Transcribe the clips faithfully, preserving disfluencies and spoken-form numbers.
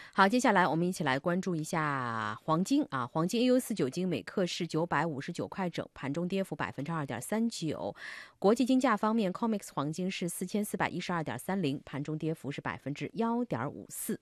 好，接下来我们一起来关注一下黄金啊，黄金 A U 四九金每克是九百五十九块整，盘中跌幅百分之二点三九。国际金价方面 ，C O M E X 黄金是四千四百一十二点三零，盘中跌幅是百分之幺点五四。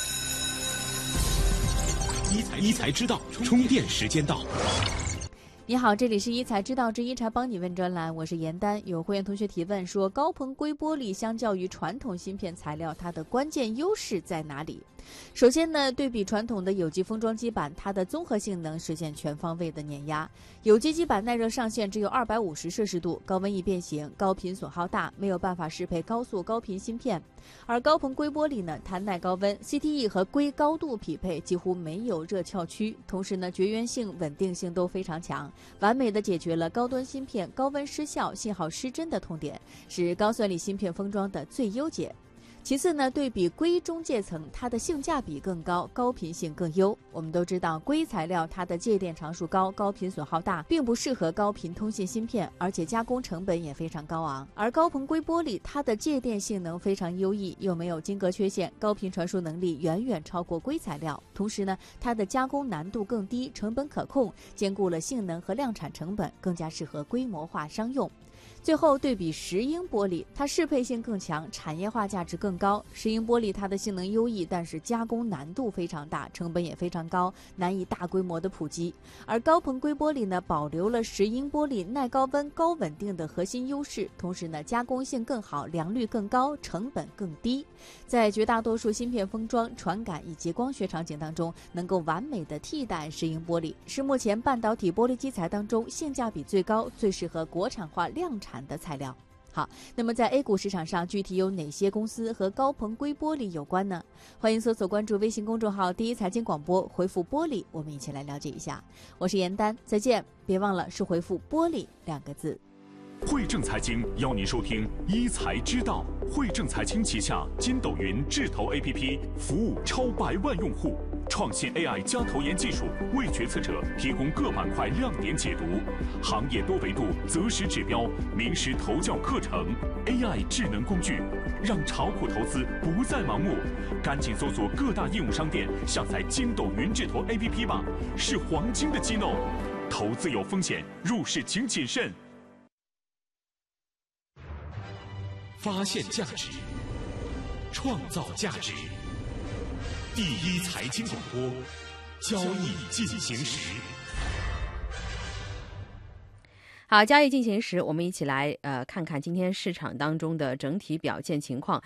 一财一财知道，充电时间到。 你好，这里是一财知道之一财帮你问专栏，我是严丹。有会员同学提问说，高硼硅玻璃相较于传统芯片材料，它的关键优势在哪里？首先呢，对比传统的有机封装基板，它的综合性能实现全方位的碾压。有机基板耐热上限只有二百五十摄氏度，高温易变形，高频损耗大，没有办法适配高速高频芯片。而高硼硅玻璃呢，它耐高温 ，C T E 和硅高度匹配，几乎没有热翘区，同时呢，绝缘性、稳定性都非常强，完美的解决了高端芯片高温失效、信号失真的痛点，是高算力芯片封装的最优解。其次呢，对比硅中介层，它的性价比更高，高频性更优。我们都知道，硅材料它的介电常数高，高频损耗大，并不适合高频通信芯片，而且加工成本也非常高昂。而高硼硅玻璃，它的介电性能非常优异，又没有晶格缺陷，高频传输能力远远超过硅材料。同时呢，它的加工难度更低，成本可控，兼顾了性能和量产成本，更加适合规模化商用。最后对比石英玻璃，它适配性更强，产业化价值更高。石英玻璃它的性能优异，但是加工难度非常大，成本也非常高，难以大规模的普及。而高硼硅玻璃呢，保留了石英玻璃耐高温、高稳定的核心优势，同时呢，加工性更好，良率更高，成本更低。在绝大多数芯片封装、传感以及光学场景当中，能够完美的替代石英玻璃，是目前半导体玻璃基材当中性价比最高、最适合国产化量产的材料。好，那么在 A 股市场上，具体有哪些公司和高硼硅玻璃有关呢？欢迎搜索关注微信公众号第一财经广播，回复玻璃，我们一起来了解一下。我是严丹，再见，别忘了是回复玻璃两个字。 汇正财经邀您收听一财知道。汇正财经旗下筋斗云智投 A P P 服务超百万用户，创新 A I 加投研技术为决策者提供各板块亮点解读，行业多维度择时指标，名师投教课程 ，A I 智能工具，让炒股投资不再盲目。赶紧搜索各大应用商店下载筋斗云智投 A P P 吧，是黄金的激动。投资有风险，入市请谨慎。发现价值，创造价值。第一财经广播，交易进行时。 好，交易进行时，我们一起来呃看看今天市场当中的整体表现情况。